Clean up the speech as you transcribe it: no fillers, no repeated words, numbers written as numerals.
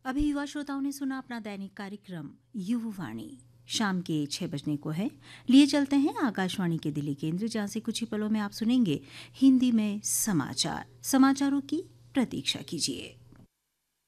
अभी युवा श्रोताओं ने सुना अपना दैनिक कार्यक्रम युववाणी। शाम के 6 बजने को है। लिए चलते हैं आकाशवाणी के दिल्ली केंद्र, जहां से कुछ ही पलों में आप सुनेंगे हिंदी में समाचारों की प्रतीक्षा कीजिए।